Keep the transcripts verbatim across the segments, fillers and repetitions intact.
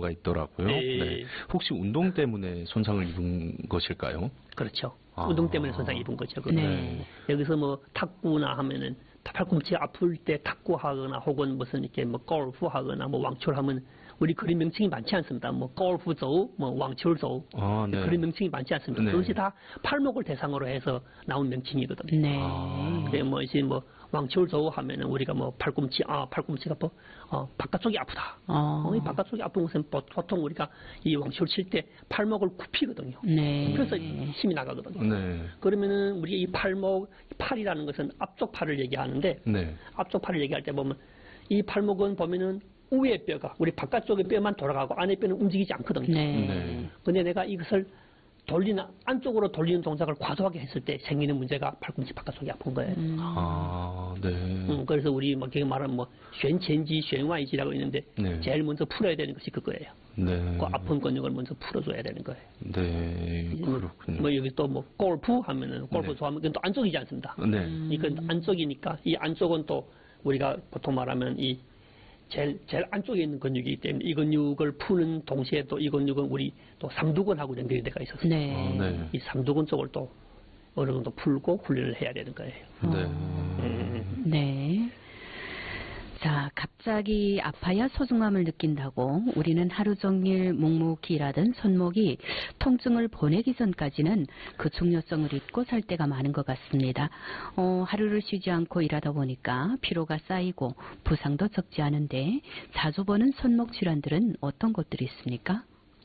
경우가 있더라고요. 네. 네. 혹시 운동 때문에 손상을 입은 것일까요? 그렇죠. 아. 운동 때문에 손상 입은 거죠. 네. 여기서 뭐 탁구나 하면은 팔꿈치 아플 때 탁구하거나 혹은 무슨 이렇게 뭐 골프하거나 뭐 왕초하면 우리 그림 명칭이 많지 않습니다. 뭐 골프조, 뭐 왕초조 아, 네. 그림 명칭이 많지 않습니다. 네. 그것이 다 팔목을 대상으로 해서 나온 명칭이거든요. 네. 아. 그래 뭐 이제 뭐 왕초조 하면은 우리가 뭐 팔꿈치 아 팔꿈치가 뭐 어, 바깥쪽이 아프다. 어. 어, 이 바깥쪽이 아픈 것은 보통 우리가 이 왕초를 칠 때 팔목을 굽히거든요. 네. 그래서 힘이 나가거든요. 네. 그러면은 우리 이 팔목, 팔이라는 것은 앞쪽 팔을 얘기하는데 네. 앞쪽 팔을 얘기할 때 보면 이 팔목은 보면은 위에 뼈가 우리 바깥쪽의 뼈만 돌아가고 안의 뼈는 움직이지 않거든요. 네. 네. 근데 내가 이것을 돌리는 안쪽으로 돌리는 동작을 과도하게 했을 때 생기는 문제가 팔꿈치 바깥쪽이 아픈 거예요. 음. 아, 네. 음, 그래서 우리 뭐 그게 말하면 뭐旋前肌, 旋外肌라고 있는데 네. 제일 먼저 풀어야 되는 것이 그거예요. 네. 그 아픈 근육을 먼저 풀어줘야 되는 거예요. 네. 뭐, 그렇군요. 뭐 여기 또 뭐 골프 하면은 골프 네. 좋아하면 이건 또 안쪽이지 않습니다. 네. 이건 안쪽이니까 이 안쪽은 또 우리가 보통 말하면 이 제일, 제일 안쪽에 있는 근육이기 때문에 이 근육을 푸는 동시에 또 이 근육은 우리 또 삼두근하고 연결이 돼가 있어서 네. 아, 네. 이 삼두근 쪽을 또 어느 정도 풀고 훈련을 해야 되는 거예요. 네. 음. 네. 자, 갑자기 아파야 소중함을 느낀다고 우리는 하루 종일 묵묵히 일하던 손목이 통증을 보내기 전까지는 그 중요성을 잊고 살 때가 많은 것 같습니다. 어, 하루를 쉬지 않고 일하다 보니까 피로가 쌓이고 부상도 적지 않은데 자주 보는 손목 질환들은 어떤 것들이 있습니까?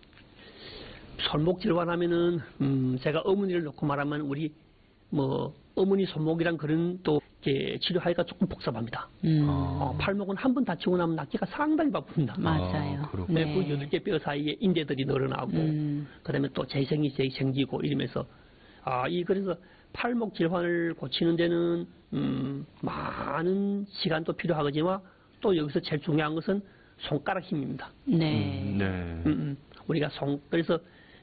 손목 질환하면은 음, 제가 어머니를 놓고 말하면 우리 뭐 어머니 손목이란 그런 또 이렇게 치료하기가 조금 복잡합니다. 음. 어, 팔목은 한 번 다치고 나면 낫기가 상당히 바쁩니다. 맞아요. 아, 그렇군요. 네. 그 여덟 개 뼈 사이에 인대들이 늘어나고 음. 그다음에 또 재생이 생기고 이러면서 아, 이 그래서 팔목 질환을 고치는 데는 음, 많은 시간도 필요하지만 또 여기서 제일 중요한 것은 손가락 힘입니다. 네. 음, 네. 음, 음. 우리가 손 그래서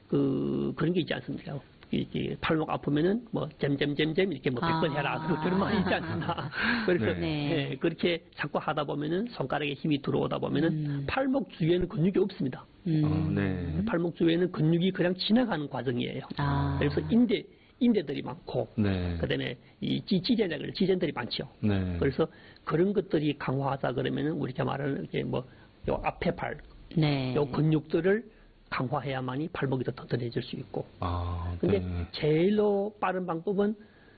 그 그런 게 있지 않습니까? 이게 팔목 아프면은 뭐 잼잼잼잼 이렇게 뭐 백 번 해라 아. 그런 말이 있지 않습니까? 그래서 네. 네, 그렇게 자꾸 하다 보면은 손가락에 힘이 들어오다 보면은 음. 팔목 주위에는 근육이 없습니다. 음. 아, 네. 팔목 주위에는 근육이 그냥 지나가는 과정이에요. 아. 그래서 인대 인대들이 많고 네. 그다음에 이 지- 지젠들 지젠들이 많죠. 네. 그래서 그런 것들이 강화하자 그러면은 우리가 말하는 이게 뭐 요 앞에 발, 네. 요 근육들을 강화해야만이 팔목이 더 튼튼해질 수 있고. 아, 근데 네. 제일로 빠른 방법은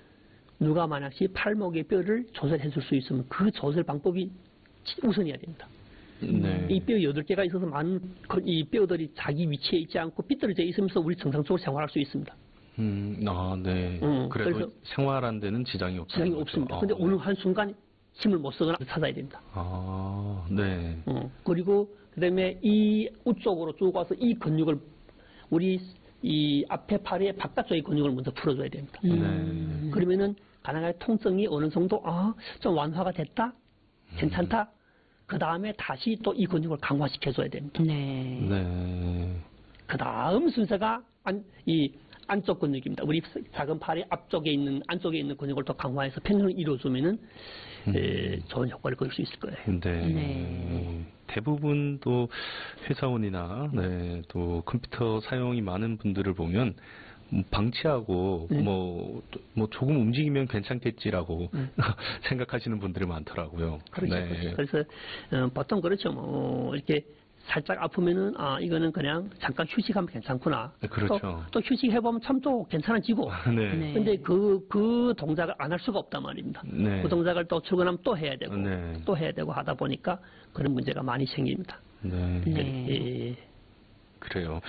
누가 만약시 팔목의 뼈를 조절해 줄 수 있으면 그 조절 방법이 우선이어야 됩니다. 네. 이 뼈 여덟 개가 있어서 많은 그- 이 뼈들이 자기 위치에 있지 않고 삐뚤어져 있으면서 우리 정상적으로 생활할 수 있습니다. 음, 아, 네. 음, 그래도 그래서 생활하는 데는 지장이 없다. 지장이 없습니다. 근데 어느 한순간 힘을 못 쓰거나 찾아야 됩니다. 아, 네. 음, 그리고 그다음에 이 우쪽으로 쭉 와서 이 근육을 우리 이 앞에 팔의 바깥쪽의 근육을 먼저 풀어줘야 됩니다. 음. 네. 그러면은 가능하게 통증이 어느 정도 아, 좀 완화가 됐다, 괜찮다. 그 다음에 다시 또 이 근육을 강화시켜줘야 됩니다. 네. 네. 그 다음 순서가 안, 이 안쪽 근육입니다. 우리 작은 팔의 앞쪽에 있는 안쪽에 있는 근육을 더 강화해서 평형을 이루어주면은 음. 에, 좋은 효과를 거둘 수 있을 거예요. 네. 네. 대부분 또 회사원이나 네, 또 컴퓨터 사용이 많은 분들을 보면 음, 방치하고 네. 뭐, 뭐 조금 움직이면 괜찮겠지라고 네. 생각하시는 분들이 많더라고요. 그렇죠. 네. 그래서 어, 보통 그렇죠. 뭐 이렇게 살짝 아프면은 아 이거는 그냥 잠깐 휴식하면 괜찮구나. 네, 그렇죠. 또, 또 휴식해보면 참 또 괜찮아지고. 네. 네. 근데 그, 그 동작을 안 할 수가 없단 말입니다. 네. 그 동작을 또 출근하면 또 해야 되고, 네. 또 해야 되고 하다 보니까 그런 문제가 많이 생깁니다. 네. 네. 예, 그래요.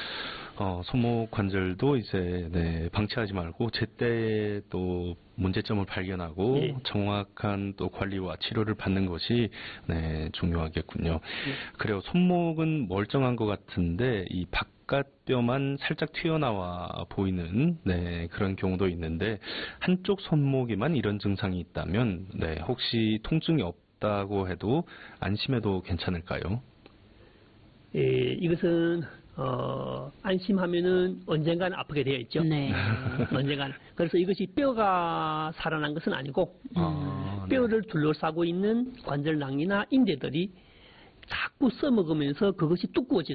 어, 손목 관절도 이제, 네, 방치하지 말고, 제때 또 문제점을 발견하고, 예. 정확한 또 관리와 치료를 받는 것이, 네, 중요하겠군요. 그래요. 손목은 멀쩡한 것 같은데, 이 바깥뼈만 살짝 튀어나와 보이는, 네, 그런 경우도 있는데, 한쪽 손목에만 이런 증상이 있다면, 네, 혹시 통증이 없다고 해도 안심해도 괜찮을까요? 예, 이것은 어, 안심하면은 언젠가는 아프게 되어 있죠. 네. 언젠가는. 그래서 이것이 뼈가 살아난 것은 아니고 아, 네. 뼈를 둘러싸고 있는 관절낭이나 인대들이 자꾸 써먹으면서 그것이 두꺼워지